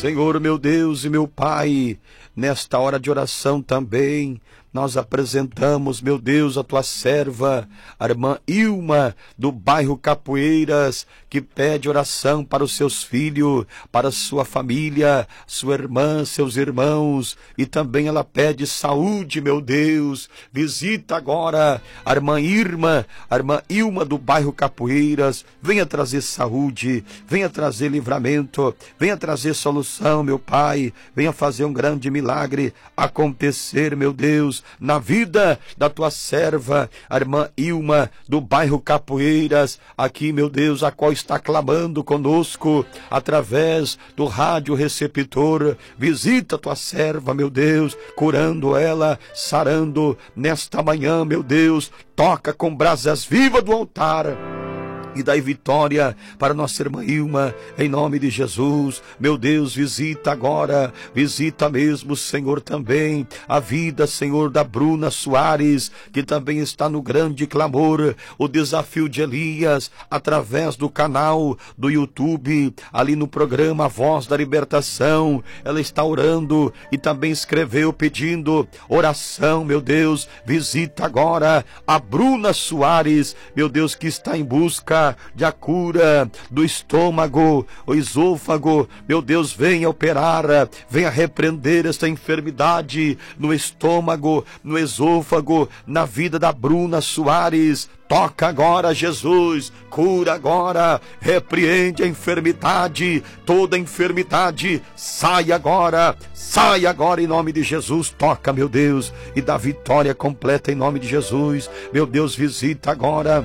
Senhor, meu Deus e meu Pai, nesta hora de oração também, nós apresentamos, meu Deus, a tua serva, a irmã Ilma, do bairro Capoeiras, que pede oração para os seus filhos, para a sua família, sua irmã, seus irmãos, e também ela pede saúde, meu Deus. Visita agora a irmã Ilma do bairro Capoeiras, venha trazer saúde, venha trazer livramento, venha trazer solução, meu Pai, venha fazer um grande milagre acontecer, meu Deus, na vida da tua serva, a irmã Ilma, do bairro Capoeiras, aqui, meu Deus, a qual está clamando conosco, através do rádio receptor. Visita a tua serva, meu Deus, curando ela, sarando nesta manhã, meu Deus, toca com brasas vivas do altar e dai vitória para nossa irmã Ilma, em nome de Jesus. Meu Deus, visita agora, visita mesmo, Senhor, também a vida, Senhor, da Bruna Soares, que também está no grande clamor, o desafio de Elias, através do canal do YouTube, ali no programa Voz da Libertação. Ela está orando e também escreveu pedindo oração, meu Deus. Visita agora a Bruna Soares, meu Deus, que está em busca de a cura do estômago, o esôfago. Meu Deus, venha operar, venha repreender esta enfermidade no estômago, no esôfago, na vida da Bruna Soares. Toca agora, Jesus, cura agora, repreende a enfermidade, toda enfermidade, sai agora em nome de Jesus. Toca, meu Deus, e dá vitória completa em nome de Jesus. Meu Deus, visita agora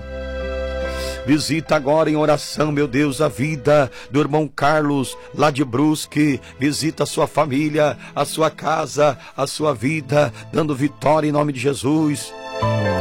em oração, meu Deus, a vida do irmão Carlos, lá de Brusque. Visita a sua família, a sua casa, a sua vida, dando vitória em nome de Jesus.